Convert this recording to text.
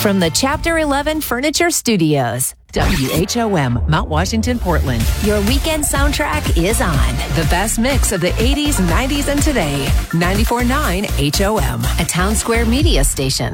From the Chapter 11 Furniture Studios, WHOM, Mount Washington, Portland. Your weekend soundtrack is on. The best mix of the 80s, 90s, and today. 94.9 HOM, a Town Square media station.